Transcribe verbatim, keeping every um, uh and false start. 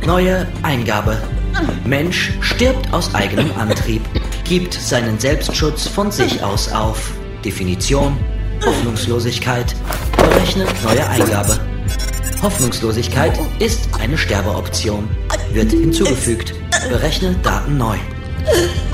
Neue Eingabe. Mensch stirbt aus eigenem Antrieb, gibt seinen Selbstschutz von sich aus auf. Definition: Hoffnungslosigkeit. Berechne neue Eingabe. Hoffnungslosigkeit ist eine Sterbeoption. Wird hinzugefügt. Berechne Daten neu.